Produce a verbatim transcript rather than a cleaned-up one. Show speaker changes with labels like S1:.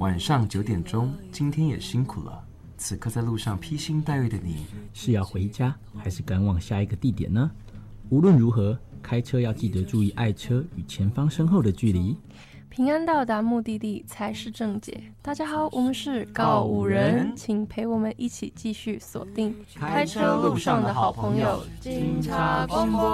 S1: 晚上九点钟，今天也辛苦了。此刻在路上披星戴月的你，
S2: 是要回家还是赶往下一个地点呢？无论如何，开车要记得注意爱车与前方身后的距离，
S3: 平安到达目的地才是正解。大家好，我们是告五人，请陪我们一起继续锁定开车路上的好朋友金叉广播。